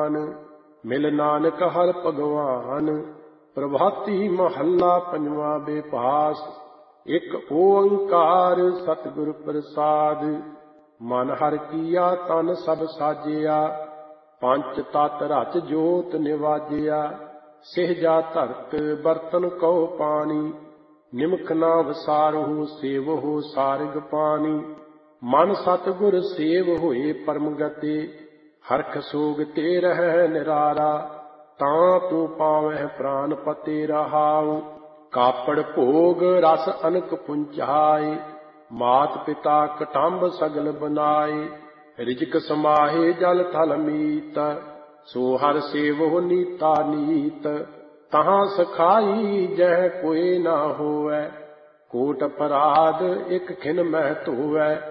ਮਾਨ। ਮਿਲ ਨਾਨਕ ਹਰਿ ਭਗਵਾਨ। ਪ੍ਰਭਾਤੀ ਮਹੱਲਾ ਪੰਜਵਾਂ ਬੇਭਾਸ। ਇੱਕ ਓੰਕਾਰ ਸਤਿਗੁਰ ਪ੍ਰਸਾਦਿ। ਮਨ ਹਰਿ ਕੀਆ ਤਨ ਸਭ ਸਾਜਿਆ। ਪੰਚ ਤਤ ਰਚ ਜੋਤ ਨਿਵਾਜਿਆ। ਸਿਹਜਾ ਧਰਤ ਬਰਤਨ ਕਉ ਪਾਣੀ। ਨਿਮਖ ਨਾ ਵਸਾਰਹੁ ਸੇਵਹੁ ਸਾਰਗ ਪਾਣੀ। ਮਨ ਸਤਿਗੁਰ ਸੇਵ ਹੋਏ ਪਰਮ ਗਤੇ। ਹਰਖ ਸੋਗ ਤੇ ਰਹਿ ਨਿਰਾਰਾ। ਤਾਂ ਤੂੰ ਪਾਵਹਿ ਪ੍ਰਾਨ ਪਤੇ ਰਹਾਉ। ਕਾਪੜ ਭੋਗ ਰਸ ਅਨਕ ਪੁੰਚਾਏ। ਮਾਤ ਪਿਤਾ ਕਟੰਬ ਸਗਲ ਬਨਾਏ। ਰਿਜਕ ਸਮਾਹੇ ਜਲ ਥਲ ਮੀਤ। ਸੋ ਹਰਿ ਸੇਵਹੁ ਨੀਤਾ ਨੀਤ। ਤਹਾਂ ਸਖਾਈ ਜਹ ਕੋਇ ਨਾ ਹੋਵੈ। ਕੋਟ ਅਪਰਾਧ ਇਕ ਖਿਨ ਮਹਿ ਧੋਵੈ।